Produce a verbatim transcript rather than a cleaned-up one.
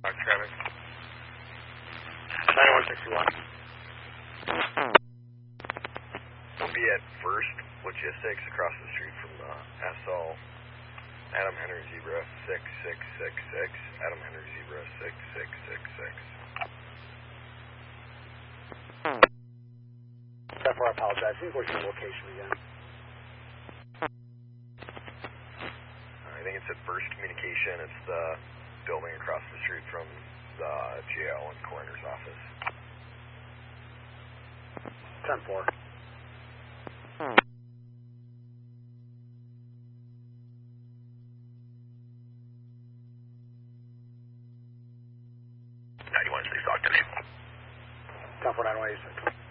Traffic. ninety-one sixty-one. We'll be at First Logistics across the street from uh, S L. Adam Henry Zebra six six six six. Adam Henry Zebra six six six six. Therefore, I apologize. Please what's your location again? I think it's at First Communication. It's the building across the street from the jail and coroner's office. ten four. ninety-one six, talk to me. ten four nine one eight six.